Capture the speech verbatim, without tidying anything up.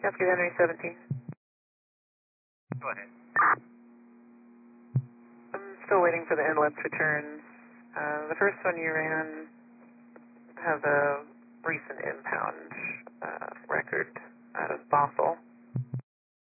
Yankee Henry seventeen. Go ahead. I'm still waiting for the inlet returns. Uh, the first one you ran has a recent impound uh, record out of Bothell.